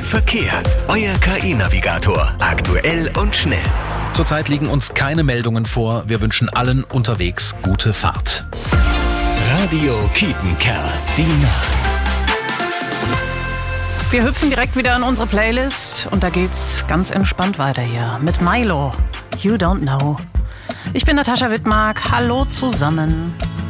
Verkehr. Euer KI-Navigator. Aktuell und schnell. Zurzeit liegen uns keine Meldungen vor. Wir wünschen allen unterwegs gute Fahrt. Radio Kiepenkerl. Die Nacht. Wir hüpfen direkt wieder in unsere Playlist und da geht's ganz entspannt weiter hier mit Milo. You Don't Know. Ich bin Natascha Wittmark. Hallo zusammen.